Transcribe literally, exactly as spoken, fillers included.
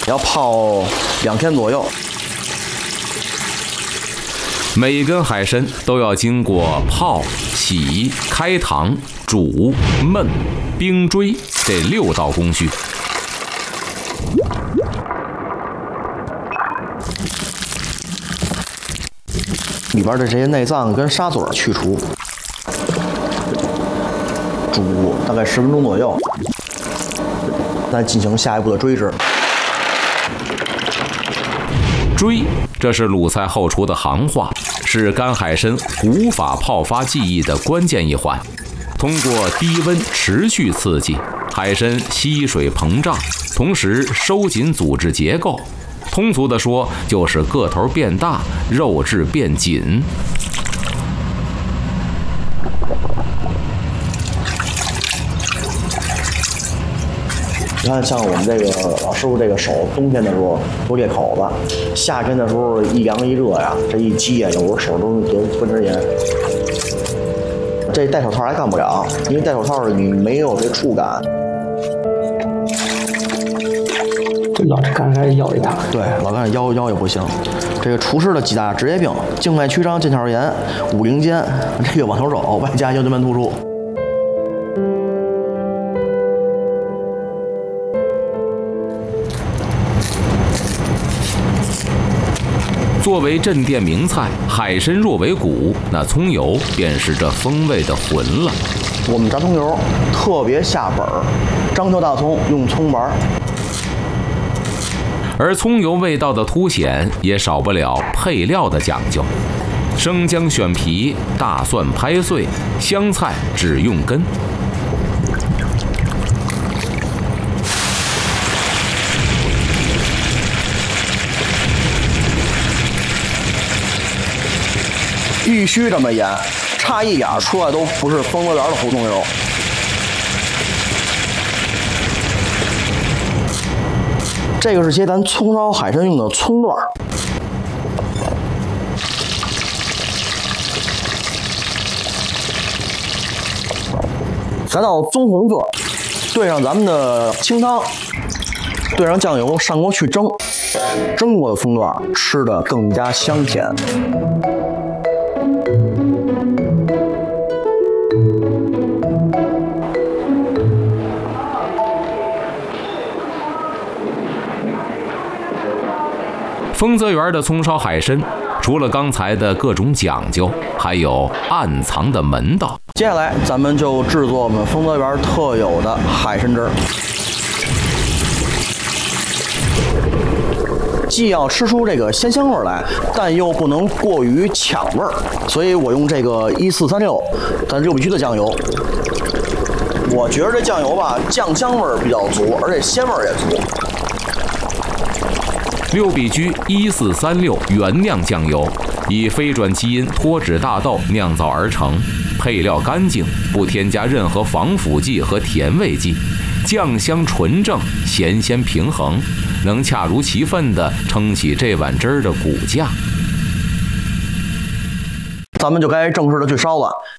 要泡两天左右。 每根海参都要经过泡、洗、开膛、煮、焖、冰锥这六道工序。 里边的这些内脏跟沙嘴去除，煮大概十分钟左右，再进行下一步的追制。 追，这是鲁菜后厨的行话，是干海参古法泡发技艺的关键一环。通过低温持续刺激，海参吸水膨胀，同时收紧组织结构。通俗的说，就是个头变大，肉质变紧。 你看，像我们这个老师傅这个手，冬天的时候都裂口子，夏天的时候一凉一热呀，这一激呀，有时候手都得关节炎。这戴手套还干不了，因为戴手套你没有这触感。 这老干还腰一大， 对，老干腰腰也不行。这个厨师的几大职业病：静脉曲张、腱鞘炎、五零肩，这个网球手，外加腰间盘突出。 作为镇店名菜，海参若为骨，那葱油便是这风味的魂了。 我们炸葱油特别下本儿，章丘大葱用葱丸。 而葱油味道的凸显，也少不了配料的讲究。生姜选皮，大蒜拍碎，香菜只用根。 必须这么腌，差一点出来都不是丰泽园的胡葱油。这个是些咱葱烧海参用的葱段，咱到棕红色，兑上咱们的清汤，兑上酱油，上锅去蒸，蒸过的葱段吃的更加香甜。 丰泽园的葱烧海参，除了刚才的各种讲究，还有暗藏的门道。 接下来，咱们就制作我们丰泽园特有的海参汁儿。既要吃出这个鲜香味来，但又不能过于抢味儿，所以我用这个一四三六咱六必居的酱油。我觉得这酱油吧，酱香味儿比较足，而且鲜味儿也足。 六必居一四三六原酿酱油，以非转基因脱脂大豆酿造而成，配料干净，不添加任何防腐剂和甜味剂，酱香纯正，咸鲜平衡，能恰如其分地撑起这碗汁儿的骨架。 咱们就该正式的去烧了。